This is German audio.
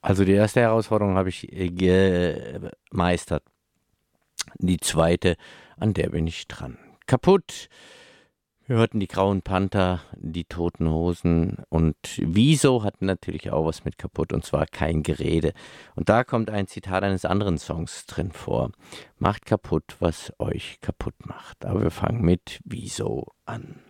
Also die erste Herausforderung habe ich gemeistert. Die zweite, an der bin ich dran. Kaputt. Wir hörten die Grauen Panther, die Toten Hosen und Wieso hat natürlich auch was mit kaputt und zwar kein Gerede. Und da kommt ein Zitat eines anderen Songs drin vor. Macht kaputt, was euch kaputt macht. Aber wir fangen mit Wieso an.